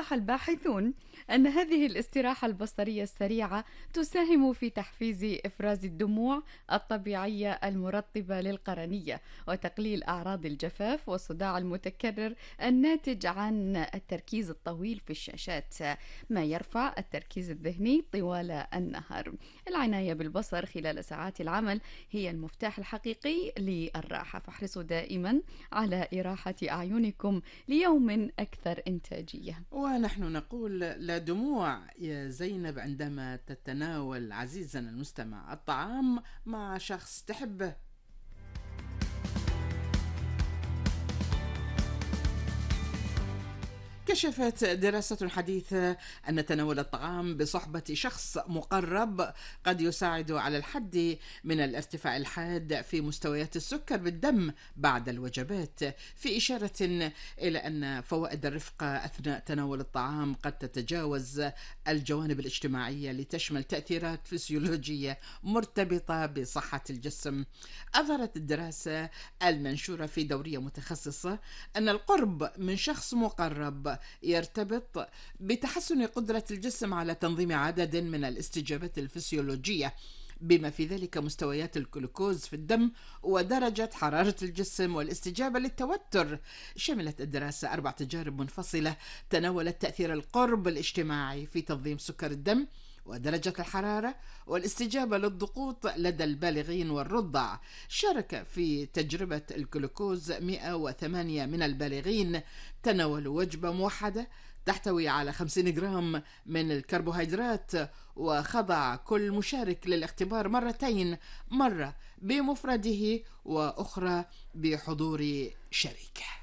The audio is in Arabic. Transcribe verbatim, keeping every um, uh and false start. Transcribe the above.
أوضح الباحثون أن هذه الاستراحة البصرية السريعة تساهم في تحفيز إفراز الدموع الطبيعية المرطبة للقرنية وتقليل أعراض الجفاف والصداع المتكرر الناتج عن التركيز الطويل في الشاشات، ما يرفع التركيز الذهني طوال النهار. العناية بالبصر خلال ساعات العمل هي المفتاح الحقيقي للراحة، فاحرصوا دائما على إراحة أعينكم ليوم أكثر إنتاجية. ونحن نقول لا دموع يا زينب عندما تتناول عزيزنا المستمع الطعام مع شخص تحبه. كشفت دراسة حديثة أن تناول الطعام بصحبة شخص مقرب قد يساعد على الحد من الارتفاع الحاد في مستويات السكر بالدم بعد الوجبات، في إشارة إلى أن فوائد الرفقة أثناء تناول الطعام قد تتجاوز الجوانب الاجتماعية لتشمل تأثيرات فسيولوجية مرتبطة بصحة الجسم. أظهرت الدراسة المنشورة في دورية متخصصة أن القرب من شخص مقرب يرتبط بتحسن قدرة الجسم على تنظيم عدد من الاستجابات الفسيولوجية بما في ذلك مستويات الجلوكوز في الدم ودرجة حرارة الجسم والاستجابة للتوتر. شملت الدراسة أربع تجارب منفصلة تناولت تأثير القرب الاجتماعي في تنظيم سكر الدم ودرجة الحرارة والاستجابة للضغوط لدى البالغين والرضع. شارك في تجربة الجلوكوز مئة وثمانية من البالغين تناولوا وجبة موحدة تحتوي على خمسين جرام من الكربوهيدرات، وخضع كل مشارك للاختبار مرتين، مرة بمفرده وأخرى بحضور شريكه.